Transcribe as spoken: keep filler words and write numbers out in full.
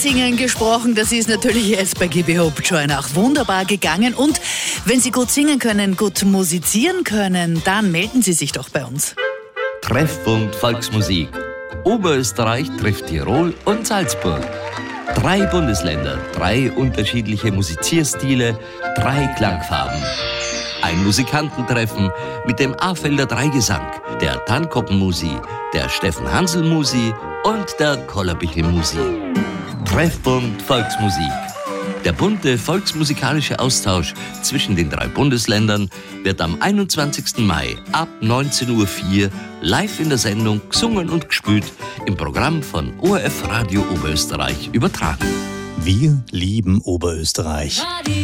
Singen gesprochen, das ist natürlich jetzt bei Gibi Hauptschein auch wunderbar gegangen. Und wenn Sie gut singen können, gut musizieren können, dann melden Sie sich doch bei uns. Treffpunkt Volksmusik. Oberösterreich trifft Tirol und Salzburg. Drei Bundesländer, drei unterschiedliche Musizierstile, drei Klangfarben. Ein Musikantentreffen mit dem Afelder Dreigesang, der Tankoppen-Musi, der Steffen Hansel-Musi und der Kollerbichl-Musi. Treffpunkt Volksmusik. Der bunte volksmusikalische Austausch zwischen den drei Bundesländern wird am einundzwanzigsten Mai ab neunzehn Uhr vier live in der Sendung Gesungen und Gespült im Programm von O R F Radio Oberösterreich übertragen. Wir lieben Oberösterreich.